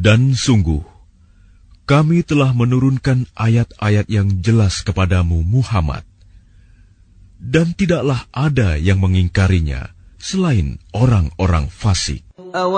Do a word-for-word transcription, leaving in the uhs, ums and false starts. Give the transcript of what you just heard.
Dan sungguh, kami telah menurunkan ayat-ayat yang jelas kepadamu, Muhammad, dan tidaklah ada yang mengingkarinya selain orang-orang fasik.